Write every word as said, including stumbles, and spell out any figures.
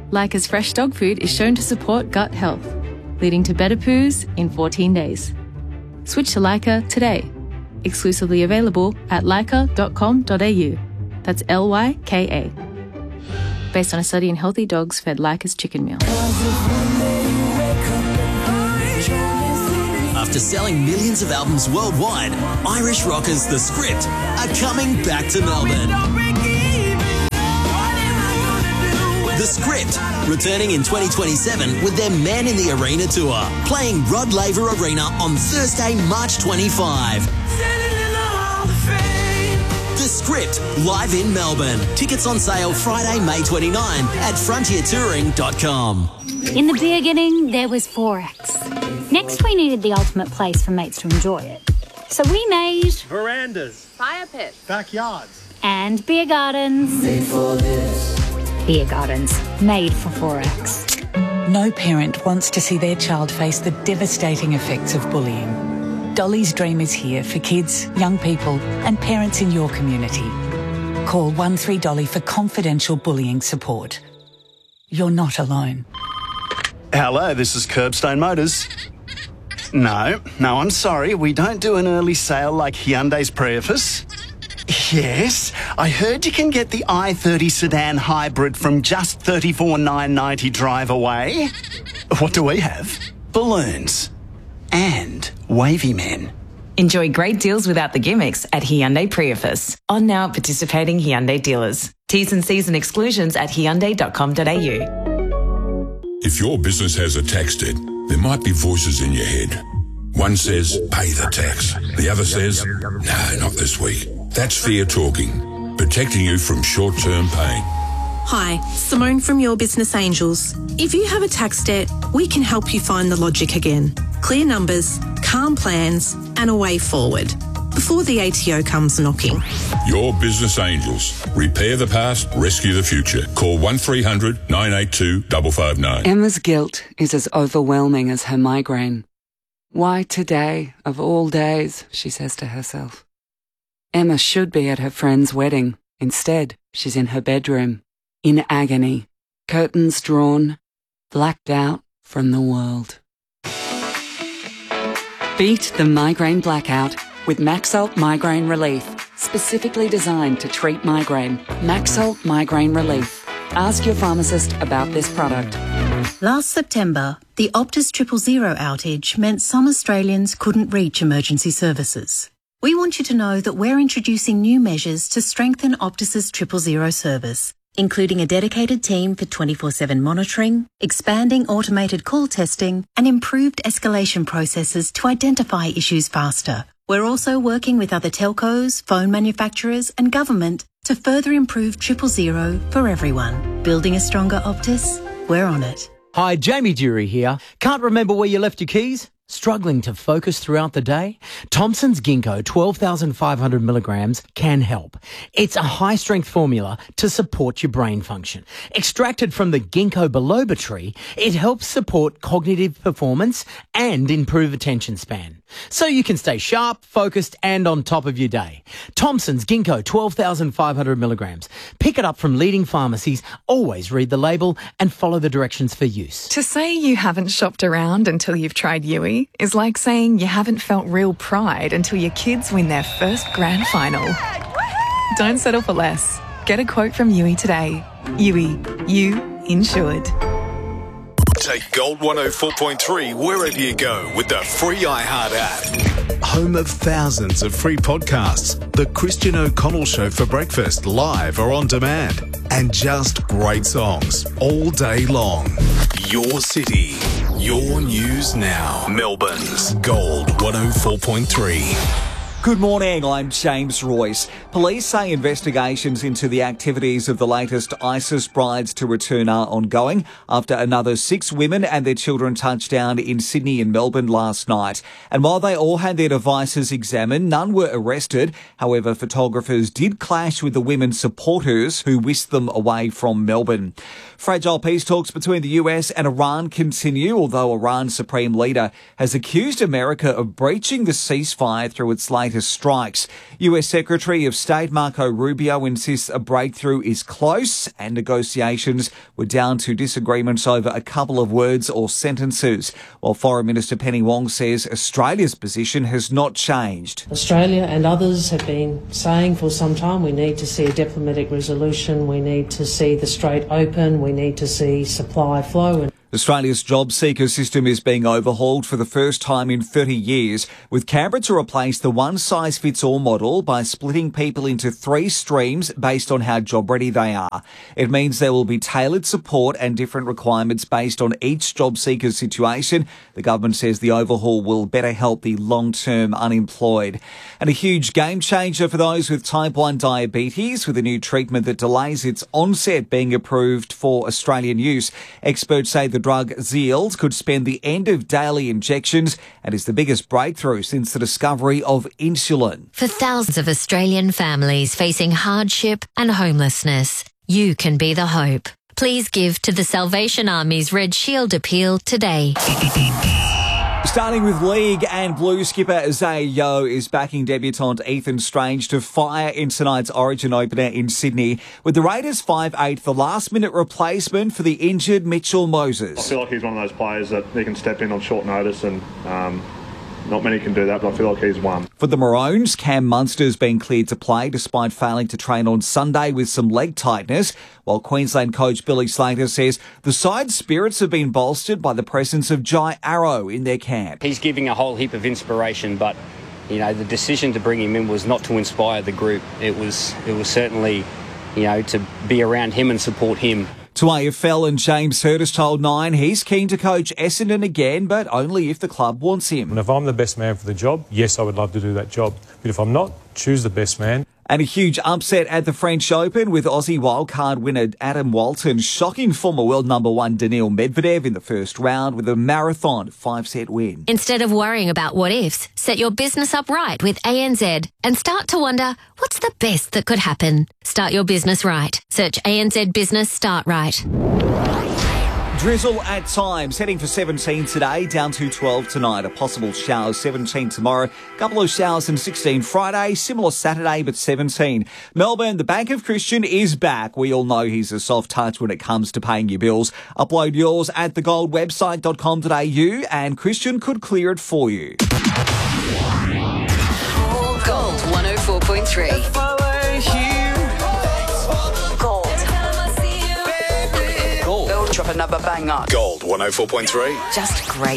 Leica's fresh dog food is shown to support gut health, leading to better poos in fourteen days. Switch to Leica today. Exclusively available at leica dot com dot a u. That's L Y K A. Based on a study in healthy dogs fed Leica's chicken meal. After selling millions of albums worldwide, Irish rockers The Script are coming back to Melbourne. The Script, returning in twenty twenty-seven with their Man in the Arena tour, playing Rod Laver Arena on Thursday, March twenty-fifth. The Script, live in Melbourne. Tickets on sale Friday, May twenty-ninth at frontier touring dot com. In the beginning, there was Forex. Next, we needed the ultimate place for mates to enjoy it. So we made... verandas, fire pits, backyards, and beer gardens. Made for this. Beer gardens, made for Forex. No parent wants to see their child face the devastating effects of bullying. Dolly's Dream is here for kids, young people and parents in your community. Call one three Dolly for confidential bullying support. You're not alone. Hello, this is Curbstone Motors. No, no, I'm sorry. We don't do an early sale like Hyundai's Prius. Yes, I heard you can get the i thirty sedan hybrid from just thirty-four thousand nine hundred ninety drive away. What do we have? Balloons. And wavy men. Enjoy great deals without the gimmicks at Hyundai Prius. On now at participating Hyundai dealers. T's and C's and exclusions at hyundai dot com dot a u. If your business has a tax debt, there might be voices in your head. One says, pay the tax. The other says, no, not this week. That's fear talking, protecting you from short-term pain. Hi, Simone from Your Business Angels. If you have a tax debt, we can help you find the logic again. Clear numbers, calm plans, and a way forward before the A T O comes knocking. Your Business Angels. Repair the past, rescue the future. Call one three hundred nine eight two five five nine. Emma's guilt is as overwhelming as her migraine. Why today, of all days, she says to herself. Emma should be at her friend's wedding. Instead, she's in her bedroom, in agony, curtains drawn, blacked out from the world. Beat the migraine blackout with Maxalt Migraine Relief, specifically designed to treat migraine. Maxalt Migraine Relief. Ask your pharmacist about this product. Last September, the Optus Triple Zero outage meant some Australians couldn't reach emergency services. We want you to know that we're introducing new measures to strengthen Optus's Triple Zero service, including a dedicated team for twenty-four seven monitoring, expanding automated call testing, and improved escalation processes to identify issues faster. We're also working with other telcos, phone manufacturers, and government to further improve Triple Zero for everyone. Building a stronger Optus? We're on it. Hi, Jamie Dury here. Can't remember where you left your keys? Struggling to focus throughout the day? Thompson's Ginkgo twelve thousand five hundred milligrams can help. It's a high-strength formula to support your brain function. Extracted from the ginkgo biloba tree, it helps support cognitive performance and improve attention span. So you can stay sharp, focused and on top of your day. Thompson's Ginkgo twelve thousand five hundred milligrams. Pick it up from leading pharmacies. Always read the label and follow the directions for use. To say you haven't shopped around until you've tried Yui is like saying you haven't felt real pride until your kids win their first grand final. Don't settle for less. Get a quote from Yui today. Yui, you insured. Take Gold one oh four point three wherever you go with the free iHeart app. Home of thousands of free podcasts. The Christian O'Connell Show for breakfast, live or on demand. And just great songs all day long. Your city, your news now. Melbourne's Gold one oh four point three. Good morning, I'm James Royce. Police say investigations into the activities of the latest ISIS brides to return are ongoing after another six women and their children touched down in Sydney and Melbourne last night. And while they all had their devices examined, none were arrested. However, photographers did clash with the women's supporters who whisked them away from Melbourne. Fragile peace talks between the U S and Iran continue, although Iran's supreme leader has accused America of breaching the ceasefire through its latest latest strikes. U S Secretary of State Marco Rubio insists a breakthrough is close and negotiations were down to disagreements over a couple of words or sentences, while Foreign Minister Penny Wong says Australia's position has not changed. Australia and others have been saying for some time we need to see a diplomatic resolution, we need to see the Strait open, we need to see supply flow. And Australia's job seeker system is being overhauled for the first time in thirty years, with Canberra to replace the one-size-fits-all model by splitting people into three streams based on how job-ready they are. It means there will be tailored support and different requirements based on each job seeker's situation. The government says the overhaul will better help the long-term unemployed. And a huge game changer for those with type one diabetes, with a new treatment that delays its onset being approved for Australian use. Experts say the The drug Zeals could spend the end of daily injections and is the biggest breakthrough since the discovery of insulin. For thousands of Australian families facing hardship and homelessness, you can be the hope. Please give to the Salvation Army's Red Shield appeal today. Starting with League and Blue skipper Isaiah Yeo is backing debutant Ethan Strange to fire in tonight's Origin opener in Sydney, with the Raiders five eight the last-minute replacement for the injured Mitchell Moses. I feel like he's one of those players that he can step in on short notice, and um, not many can do that, but I feel like he's one. For the Maroons, Cam Munster's been cleared to play despite failing to train on Sunday with some leg tightness, while Queensland coach Billy Slater says the side's spirits have been bolstered by the presence of Jai Arrow in their camp. He's giving a whole heap of inspiration, but you know the decision to bring him in was not to inspire the group. It was it was certainly, you know, to be around him and support him. To A F L, and James Hurtis told Nine he's keen to coach Essendon again, but only if the club wants him. And if I'm the best man for the job, yes, I would love to do that job. But if I'm not, choose the best man. And a huge upset at the French Open, with Aussie wildcard winner Adam Walton shocking former world number one Daniil Medvedev in the first round with a marathon five-set win. Instead of worrying about what ifs, set your business up right with A N Z and start to wonder, what's the best that could happen? Start your business right. Search A N Z Business Start Right. Drizzle at times, heading for seventeen today, down to twelve tonight. A possible shower, seventeen tomorrow. Couple of showers and sixteen Friday. Similar Saturday, but seventeen. Melbourne, the Bank of Christian is back. We all know he's a soft touch when it comes to paying your bills. Upload yours at the gold website dot com dot a u and Christian could clear it for you. Gold one oh four point three. Gold. Gold. Drop another banger. Gold one oh four point three. Just great